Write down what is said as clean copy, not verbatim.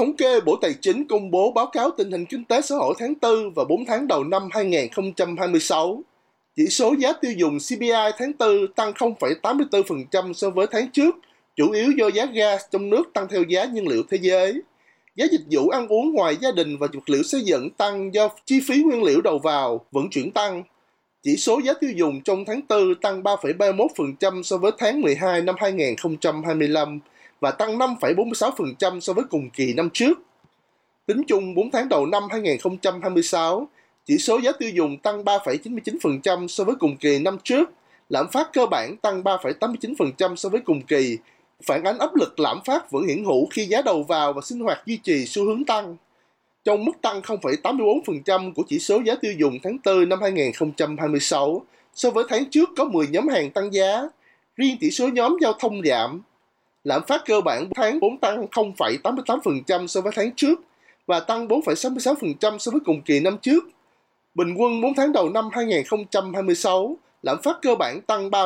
Thống kê Bộ Tài chính công bố báo cáo tình hình kinh tế xã hội tháng 4 và 4 tháng đầu năm 2026. Chỉ số giá tiêu dùng CPI tháng 4 tăng 0,84% so với tháng trước, chủ yếu do giá gas trong nước tăng theo giá nhiên liệu thế giới. Giá dịch vụ ăn uống ngoài gia đình và vật liệu xây dựng tăng do chi phí nguyên liệu đầu vào, vận chuyển tăng. Chỉ số giá tiêu dùng trong tháng 4 tăng 3,31% so với tháng 12 năm 2025 và tăng 5,46% so với cùng kỳ năm trước. Tính chung 4 tháng đầu năm 2026, chỉ số giá tiêu dùng tăng 3,99% so với cùng kỳ năm trước, lạm phát cơ bản tăng 3,89% so với cùng kỳ, phản ánh áp lực lạm phát vẫn hiện hữu khi giá đầu vào và sinh hoạt duy trì xu hướng tăng. Trong mức tăng 0,84% của chỉ số giá tiêu dùng tháng 4 năm 2026, so với tháng trước có 10 nhóm hàng tăng giá, riêng chỉ số nhóm giao thông giảm. Lạm phát cơ bản tháng 4 tăng 0,88% so với tháng trước và tăng 4,66% so với cùng kỳ năm trước. Bình quân 4 tháng đầu năm 2026, lạm phát cơ bản tăng